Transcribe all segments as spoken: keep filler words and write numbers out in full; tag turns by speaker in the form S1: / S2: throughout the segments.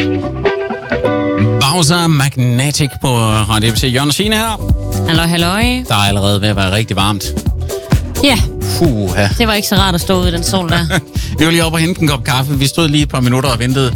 S1: Bowser Magnetic på Radio A B C. Jørgen og Signe her.
S2: Hallo, halløj.
S1: Der er allerede ved at være rigtig varmt.
S2: Ja,
S1: Puh, ja.
S2: det var ikke så rart at stå ude i den sol der.
S1: Vi var lige oppe og hente en kop kaffe. Vi stod lige et par minutter og ventede.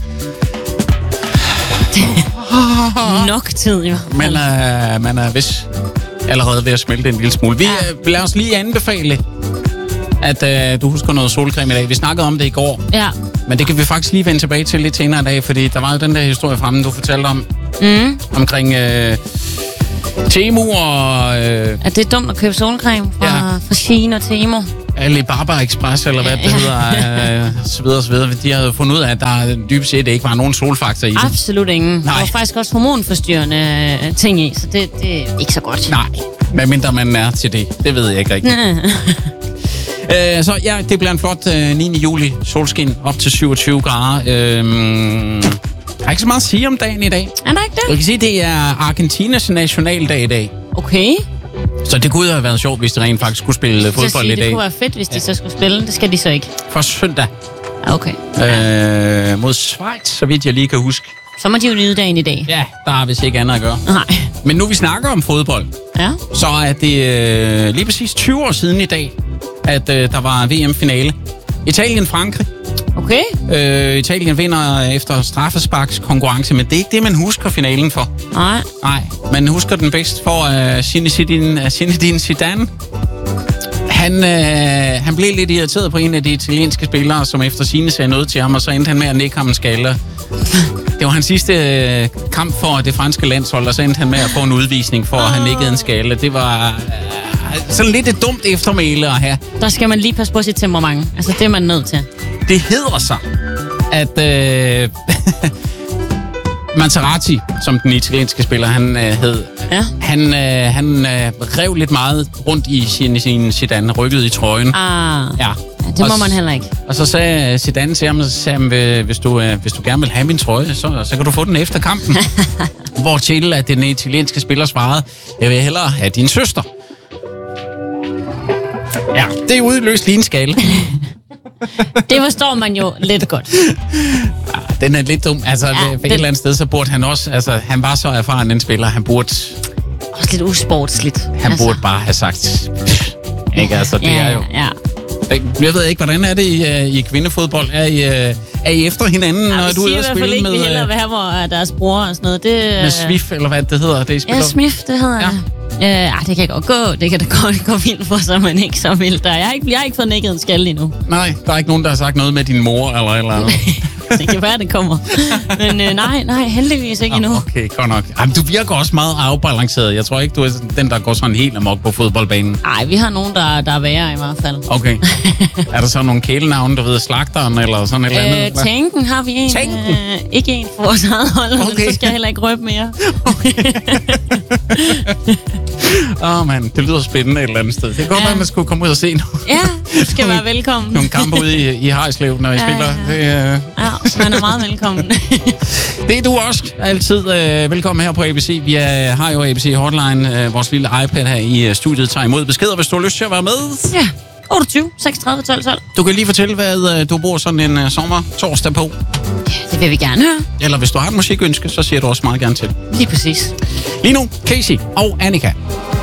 S2: Nok tid, jo.
S1: Men uh, man er vist allerede ved at smelte en lille smule. Vi
S2: Ja.
S1: uh, lader os lige anbefale, at uh, du husker noget solcreme i dag. Vi snakkede om det i går.
S2: Ja.
S1: Men det kan vi faktisk lige vende tilbage til lidt senere i dag, fordi der var jo den der historie fremme, du fortalte om.
S2: Mm.
S1: Omkring uh, Temu og uh,
S2: Er det dumt at købe solcreme fra,
S1: Ja.
S2: fra Shein og Temu?
S1: Alibaba Express, eller hvad det
S2: Ja.
S1: hedder, uh, så videre, så videre. De havde fundet ud af, at der dybest set ikke var nogen solfaktor i det.
S2: Absolut ingen.
S1: Nej.
S2: Der var faktisk også hormonforstyrrende øh, ting i, så det, det er ikke så godt.
S1: Nej, medmindre man er til det. Det ved jeg ikke rigtigt. Uh, så ja, det bliver en flot uh, niende juli solskin op til syvogtyve grader. Uh, der er ikke så meget at sige om dagen i dag.
S2: Er der ikke det?
S1: Jeg kan sige, det er Argentinas nationaldag i dag.
S2: Okay.
S1: Så det kunne have været sjovt, hvis de rent faktisk skulle spille
S2: Så
S1: fodbold
S2: sige,
S1: i
S2: det
S1: dag.
S2: kunne være fedt, hvis de så skulle spille. Det skal de så ikke.
S1: For søndag
S2: Ja, okay.
S1: uh, mod Schweiz, så vidt jeg lige kan huske.
S2: Så må de jo nyde dagen i dag.
S1: Ja, der er vist ikke andet at gøre.
S2: Nej.
S1: Men nu vi snakker om fodbold,
S2: Ja.
S1: så er det øh, lige præcis tyve år siden i dag, at øh, der var V M-finale. Italien-Frankrig.
S2: Okay.
S1: Øh, Italien vinder efter straffesparks konkurrence, men det er ikke det, man husker finalen for.
S2: Nej.
S1: Nej, man husker den bedst for uh, Zinedine, Zinedine Zidane. Han, øh, han blev lidt irriteret på en af de italienske spillere, som efter sine sagde noget til ham, og så endte han med at nikke ham en skalle. Det var hans sidste øh, kamp for det franske landshold, og så endte han med at få en udvisning for, at han nikkede en skalle. Det var øh, sådan lidt et dumt eftermæle at have.
S2: Der skal man lige passe på sit temperament. Altså, det er man nødt til.
S1: Det hedder sig, at øh, Materazzi, som den italienske spiller, han øh, hed,
S2: Ja.
S1: han, øh, han øh, rev lidt meget rundt i sin, sin Zidane, rykket i trøjen.
S2: Ah.
S1: Ja.
S2: Ja, det må
S1: Og
S2: man
S1: s-
S2: heller ikke.
S1: Og så sagde Zidane til ham, så sagde han, "Øh, hvis du, øh, hvis du gerne vil have min trøje, så, så kan du få den efter kampen." Hvor til, at den italienske spiller svarede, "Jeg vil hellere have din søster." Ja, det er udløst lige en skala.
S2: Det forstår man jo lidt godt.
S1: Ja, den er lidt dum. Altså,
S2: Ja,
S1: ja, et
S2: den-
S1: eller andet sted, så burde han også... Altså, han var så erfaren en spiller, han burde,
S2: Også lidt usportsligt.
S1: han
S2: altså.
S1: burde bare have sagt... Ikke, altså, det
S2: ja,
S1: er jo...
S2: Ja.
S1: Jeg ved ikke, hvordan er det i, øh, i kvindefodbold? Er I, øh, er I efter hinanden,
S2: Ja,
S1: når
S2: vi
S1: du er ude
S2: siger i
S1: at
S2: hvert fald
S1: spille
S2: ikke, vi
S1: med,
S2: hellere
S1: øh,
S2: vil have, hvor er deres bror og sådan noget. Det,
S1: med Swift, eller hvad det hedder? Det, I spiller?
S2: Ja, Smith, det hedder
S1: Ja.
S2: det. Øh, ej, det kan godt gå. Det kan da godt gå vildt for sig, men ikke så vildt. Der. Jeg har ikke, jeg har ikke fået nikket en skalle endnu.
S1: Nej, der er ikke nogen, der har sagt noget med din mor, eller eller andet.
S2: Det kan være, det kommer. Men øh, nej, nej, heldigvis ikke endnu.
S1: Okay, godt nok. Jamen, du virker også meget afbalanceret. Jeg tror ikke, du er sådan den, der går sådan helt amok på fodboldbanen.
S2: Nej, vi har nogen, der, der er værre i hvert fald.
S1: Okay. Er der så nogle kælenavne, du ved, slagteren eller sådan et eller andet?
S2: Øh, tanken har vi en.
S1: Tanken?
S2: Øh, ikke en for vores eget hold, okay.
S1: Okay.
S2: Men så skal jeg heller ikke røbe mere.
S1: Åh, oh, mand, det lyder spændende et eller andet sted. Det kan godt
S2: Ja.
S1: være, at man skulle komme ud og se nogle,
S2: Ja, du skal være velkommen.
S1: nogle kampe ude i, i Harreslev, når I
S2: Ja,
S1: spiller.
S2: ja.
S1: Det, øh,
S2: Ja, man er meget velkommen.
S1: det er du også altid øh, velkommen her på A B C. Vi er, har jo A B C Hotline, øh, vores lille iPad her i øh, studiet, tager imod beskeder, hvis du har lyst til at være med.
S2: Ja, otteogtyve seksogtredive tolv tolv.
S1: Du kan lige fortælle, hvad øh, du bruger sådan en øh, sommer torsdag på.
S2: Det vil vi gerne høre.
S1: Eller hvis du har et musikønske, så siger du også meget gerne til.
S2: Lige præcis.
S1: Lige nu, Casey og Annika.